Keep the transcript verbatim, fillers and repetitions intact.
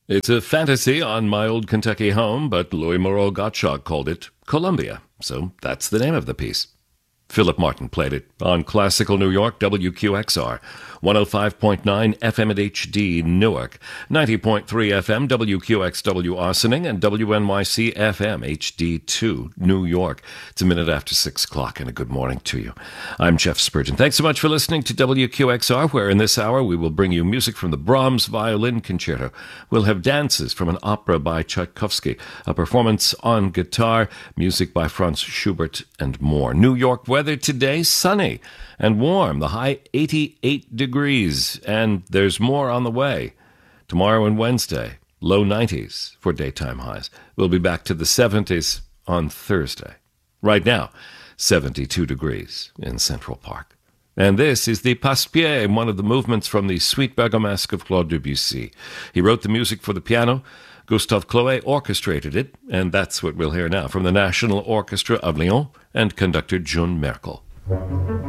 It's a fantasy on my old Kentucky home, but Louis Moreau Gottschalk called it Columbia, so that's the name of the piece. Philip Martin played it on Classical New York, W Q X R, one oh five point nine F M at H D Newark, ninety point three F M W Q X W Ossining, and W N Y C F M H D two New York. It's a minute after six o'clock, and a good morning to you. I'm Jeff Spurgeon. Thanks so much for listening to W Q X R, where in this hour we will bring you music from the Brahms Violin Concerto. We'll have dances from an opera by Tchaikovsky, a performance on guitar, music by Franz Schubert, and more. New York weather today, sunny and warm, the high eighty-eight degrees, and there's more on the way. Tomorrow and Wednesday, low nineties for daytime highs. We'll be back to the seventies on Thursday. Right now, seventy-two degrees in Central Park. And this is the Passe-Pied, one of the movements from the Suite Bergamasque of Claude Debussy. He wrote the music for the piano. Gustave Chloé orchestrated it, and that's what we'll hear now from the National Orchestra of Lyon and conductor June Merkel.